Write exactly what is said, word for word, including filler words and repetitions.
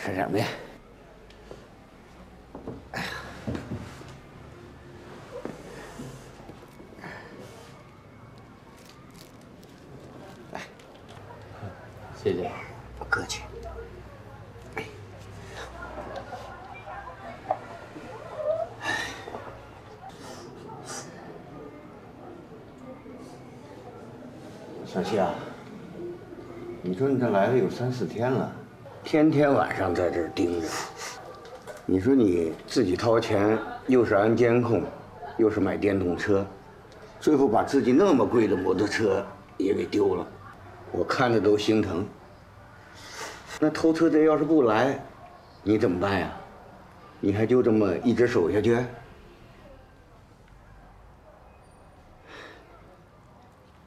吃点面。哎呀，来， 谢谢。 不客气。小谢啊，你说你这来了有三四天了，天天晚上在这儿盯着。你说你自己掏钱，又是安监控，又是买电动车，最后把自己那么贵的摩托车也给丢了，我看着都心疼。那偷车的要是不来，你怎么办呀？你还就这么一直守下去？